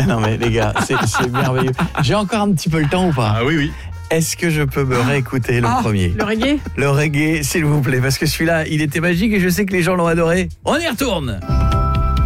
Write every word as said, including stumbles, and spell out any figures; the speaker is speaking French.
Mais non mais les gars, c'est, c'est merveilleux. J'ai encore un petit peu le temps ou pas ? Ah oui, oui. Est-ce que je peux me réécouter le Ah, premier ? Le reggae. Le reggae, s'il vous plaît, parce que celui-là, il était magique et je sais que les gens l'ont adoré. On y retourne !